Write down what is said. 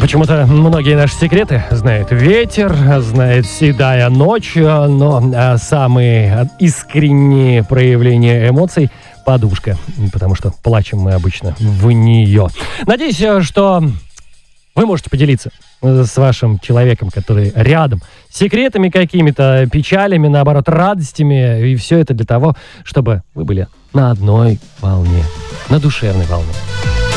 Почему-то многие наши секреты знает ветер, знает седая ночь, но самые искренние проявления эмоций — подушка, потому что плачем мы обычно в нее. Надеюсь, что вы можете поделиться с вашим человеком, который рядом, секретами какими-то, печалями, наоборот, радостями, и все это для того, чтобы вы были на одной волне, на душевной волне.